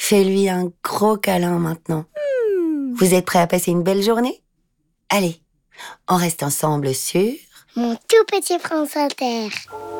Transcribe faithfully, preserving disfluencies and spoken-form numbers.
Fais-lui un gros câlin maintenant. Mmh. Vous êtes prêts à passer une belle journée? Allez, on reste ensemble sur... Mon tout petit France Inter.